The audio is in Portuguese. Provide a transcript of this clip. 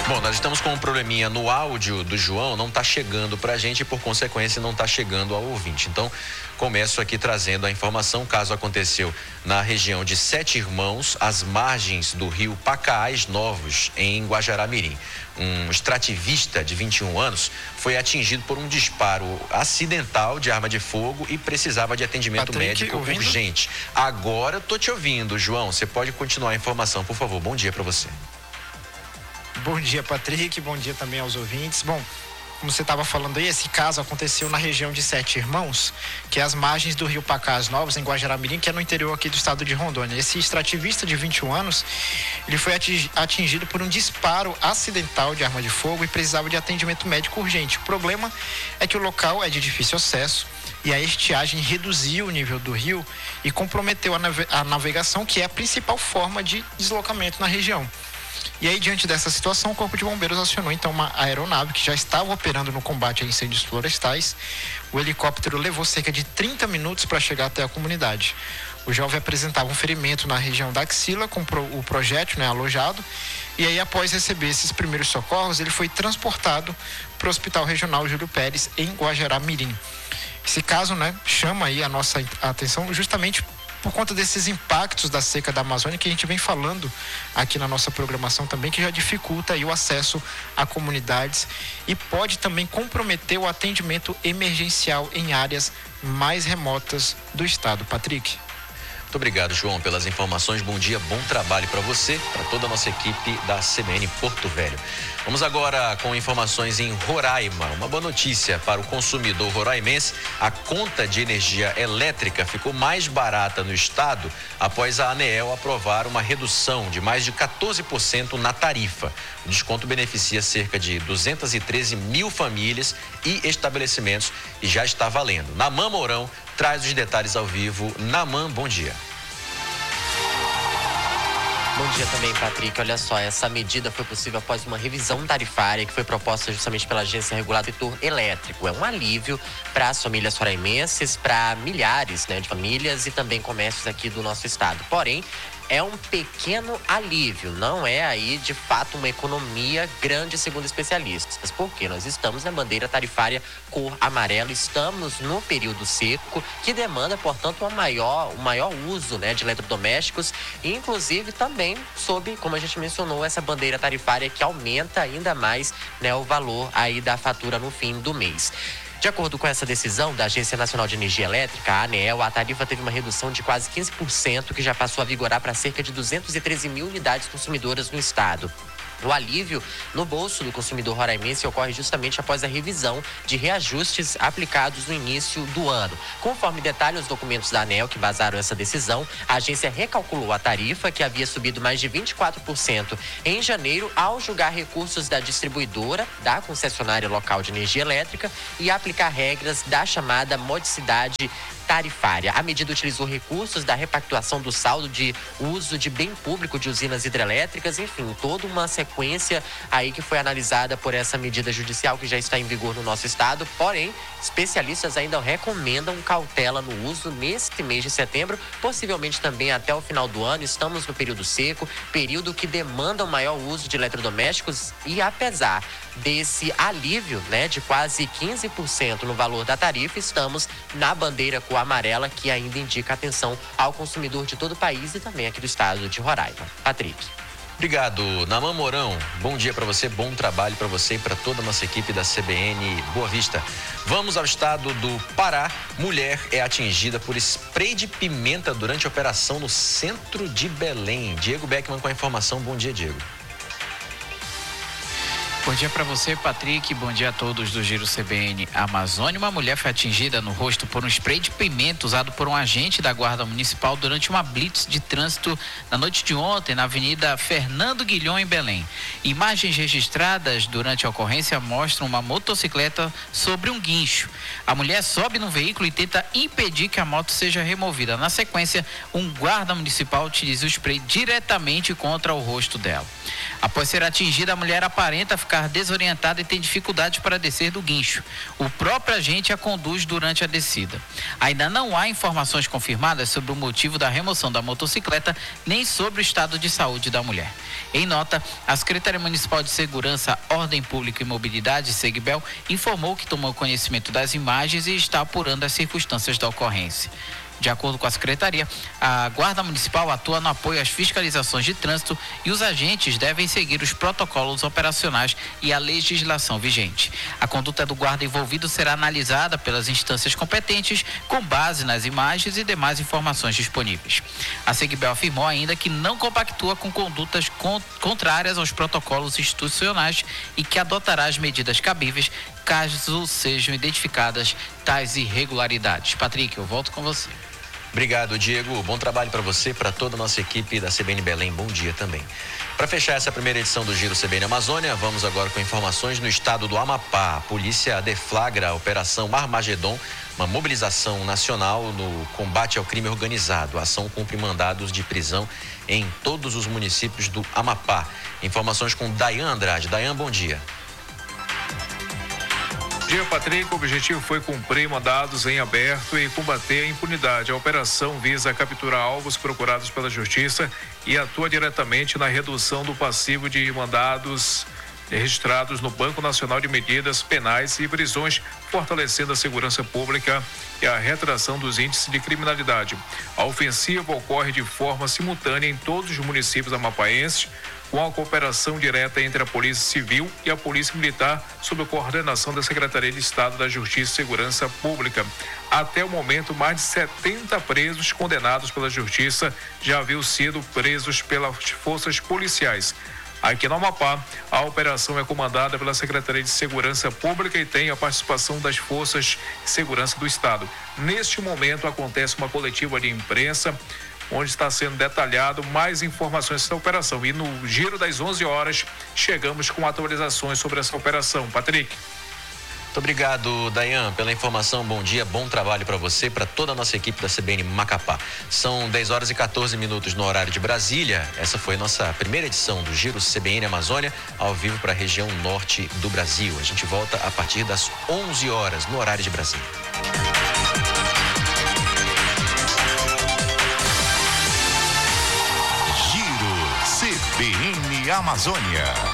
Bom, nós estamos com um probleminha no áudio do João, não está chegando para a gente e, por consequência, não está chegando ao ouvinte. Então, começo aqui trazendo a informação. O caso aconteceu na região de Sete Irmãos, às margens do rio Pacaás Novos, em Guajará-Mirim. Um extrativista de 21 anos foi atingido por um disparo acidental de arma de fogo e precisava de atendimento médico urgente. Agora estou te ouvindo, João. Você pode continuar a informação, por favor. Bom dia para você. Bom dia, Patrick. Bom dia também aos ouvintes. Bom, como você estava falando aí, esse caso aconteceu na região de Sete Irmãos, que é às margens do rio Pacaás Novos, em Guajará-Mirim, que é no interior aqui do estado de Rondônia. Esse extrativista de 21 anos, ele foi atingido por um disparo acidental de arma de fogo e precisava de atendimento médico urgente. O problema é que o local é de difícil acesso e a estiagem reduziu o nível do rio e comprometeu a navegação, que é a principal forma de deslocamento na região. E aí, diante dessa situação, o Corpo de Bombeiros acionou então uma aeronave que já estava operando no combate a incêndios florestais. O helicóptero levou cerca de 30 minutos para chegar até a comunidade. O jovem apresentava um ferimento na região da axila com o projétil, alojado. E aí, após receber esses primeiros socorros, ele foi transportado para o Hospital Regional Júlio Pérez, em Guajará-Mirim. Esse caso, chama aí a nossa atenção justamente por conta desses impactos da seca da Amazônia que a gente vem falando aqui na nossa programação também, que já dificulta aí o acesso a comunidades e pode também comprometer o atendimento emergencial em áreas mais remotas do estado. Patrick. Muito obrigado, João, pelas informações. Bom dia, bom trabalho para você, para toda a nossa equipe da CBN Porto Velho. Vamos agora com informações em Roraima. Uma boa notícia para o consumidor roraimense: a conta de energia elétrica ficou mais barata no estado após a ANEEL aprovar uma redução de mais de 14% na tarifa. O desconto beneficia cerca de 213 mil famílias e estabelecimentos e já está valendo. Naman Mourão traz os detalhes ao vivo. Naman, bom dia. Bom dia também, Patrick. Olha só, essa medida foi possível após uma revisão tarifária que foi proposta justamente pela Agência Reguladora do Setor Elétrico. É um alívio para as famílias roraimenses, para milhares de famílias e também comércios aqui do nosso estado. Porém, é um pequeno alívio, não é aí de fato uma economia grande, segundo especialistas, porque nós estamos na bandeira tarifária cor amarela, estamos no período seco, que demanda, portanto, um maior uso de eletrodomésticos, e inclusive também sob, como a gente mencionou, essa bandeira tarifária que aumenta ainda mais o valor aí da fatura no fim do mês. De acordo com essa decisão da Agência Nacional de Energia Elétrica, a ANEEL, a tarifa teve uma redução de quase 15%, que já passou a vigorar para cerca de 213 mil unidades consumidoras no estado. O alívio no bolso do consumidor roraimense ocorre justamente após a revisão de reajustes aplicados no início do ano. Conforme detalham os documentos da ANEEL que basaram essa decisão, a agência recalculou a tarifa, que havia subido mais de 24% em janeiro, ao julgar recursos da distribuidora, da concessionária local de energia elétrica, e aplicar regras da chamada modicidade tarifária. A medida utilizou recursos da repactuação do saldo de uso de bem público de usinas hidrelétricas, enfim, toda uma sequência aí que foi analisada por essa medida judicial que já está em vigor no nosso estado. Porém, especialistas ainda recomendam cautela no uso neste mês de setembro, possivelmente também até o final do ano. Estamos no período seco, período que demanda um maior uso de eletrodomésticos, e apesar desse alívio, de quase 15% no valor da tarifa, estamos na bandeira cor amarela, que ainda indica atenção ao consumidor de todo o país e também aqui do estado de Roraima. Patrick. Obrigado, Naman Mourão. Bom dia para você, bom trabalho para você e para toda a nossa equipe da CBN Boa Vista. Vamos ao estado do Pará. Mulher é atingida por spray de pimenta durante a operação no centro de Belém. Diego Beckman com a informação. Bom dia, Diego. Bom dia para você, Patrick. Bom dia a todos do Giro CBN Amazônia. Uma mulher foi atingida no rosto por um spray de pimenta usado por um agente da Guarda Municipal durante uma blitz de trânsito na noite de ontem na Avenida Fernando Guilhom, em Belém. Imagens registradas durante a ocorrência mostram uma motocicleta sobre um guincho. A mulher sobe no veículo e tenta impedir que a moto seja removida. Na sequência, um guarda municipal utiliza o spray diretamente contra o rosto dela. Após ser atingida, a mulher aparenta ficar desorientada e tem dificuldade para descer do guincho. O próprio agente a conduz durante a descida. Ainda não há informações confirmadas sobre o motivo da remoção da motocicleta, nem sobre o estado de saúde da mulher. Em nota, a Secretaria Secretaria Municipal de Segurança, Ordem Pública e Mobilidade, Segbel, informou que tomou conhecimento das imagens e está apurando as circunstâncias da ocorrência. De acordo com a Secretaria, a Guarda Municipal atua no apoio às fiscalizações de trânsito e os agentes devem seguir os protocolos operacionais e a legislação vigente. A conduta do guarda envolvido será analisada pelas instâncias competentes com base nas imagens e demais informações disponíveis. A Segbel afirmou ainda que não compactua com condutas contrárias aos protocolos institucionais e que adotará as medidas cabíveis caso sejam identificadas tais irregularidades. Patrick, eu volto com você. Obrigado, Diego. Bom trabalho para você, para toda a nossa equipe da CBN Belém. Bom dia também. Para fechar essa primeira edição do Giro CBN Amazônia, vamos agora com informações no estado do Amapá. A polícia deflagra a Operação Armagedon, uma mobilização nacional no combate ao crime organizado. A ação cumpre mandados de prisão em todos os municípios do Amapá. Informações com Dayan Andrade. Dayan, bom dia. Bom dia, Patrick. O objetivo foi cumprir mandados em aberto e combater a impunidade. A operação visa capturar alvos procurados pela Justiça e atua diretamente na redução do passivo de mandados registrados no Banco Nacional de Medidas Penais e Prisões, fortalecendo a segurança pública e a retração dos índices de criminalidade. A ofensiva ocorre de forma simultânea em todos os municípios amapaenses, com a cooperação direta entre a Polícia Civil e a Polícia Militar, sob a coordenação da Secretaria de Estado da Justiça e Segurança Pública. Até o momento, mais de 70 presos condenados pela Justiça já haviam sido presos pelas forças policiais. Aqui no Amapá, a operação é comandada pela Secretaria de Segurança Pública e tem a participação das Forças de Segurança do Estado. Neste momento, acontece uma coletiva de imprensa, onde está sendo detalhado mais informações sobre essa operação. E no giro das 11 horas, chegamos com atualizações sobre essa operação. Patrick. Muito obrigado, Dayan, pela informação. Bom dia, bom trabalho para você, para toda a nossa equipe da CBN Macapá. São 10 horas e 14 minutos no horário de Brasília. Essa foi a nossa primeira edição do Giro CBN Amazônia, ao vivo para a região norte do Brasil. A gente volta a partir das 11 horas no horário de Brasília. CBN Amazônia.